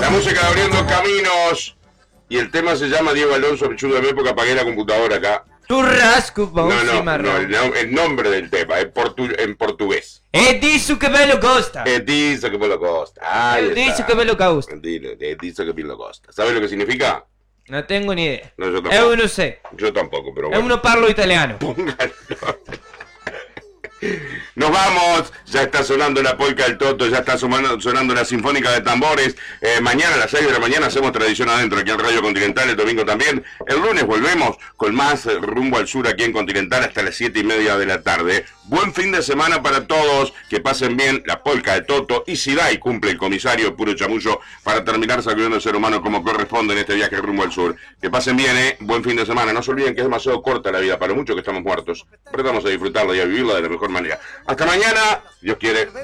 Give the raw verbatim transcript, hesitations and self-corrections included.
La música de Abriendo Caminos. Y el tema se llama Diego Alonso, ayúdame porque apagué la computadora acá. Churrasco, bom No, no, no chimarrão. el, nom- el nombre del tema, es portu en portugués. É disso que me lo gosta. Es dice que me lo costa. Ahí É está. disso que me lo gosta. Dilo, es dice que me lo costa. ¿Sabes lo que significa? Não tenho ni idea. No, yo tampoco. Eu não sei. Yo tampoco, pero Eu bueno. não parlo italiano. Póngalo. Nos vamos, ya está sonando la polca del Toto, ya está sonando, sonando la sinfónica de tambores. Eh, mañana a las seis de la mañana hacemos Tradición Adentro aquí en Radio Continental, el domingo también. El lunes volvemos con más eh, Rumbo al Sur aquí en Continental hasta las siete y media de la tarde. Buen fin de semana para todos, que pasen bien la polca de Toto. Y si da y cumple el comisario Puro Chamullo para terminar sacudiendo al ser humano como corresponde en este viaje Rumbo al Sur. Que pasen bien, eh, buen fin de semana. No se olviden que es demasiado corta la vida, para mucho que estamos muertos. Tratamos de disfrutarla y a vivirla de la mejor manera. Hasta mañana, Dios quiere.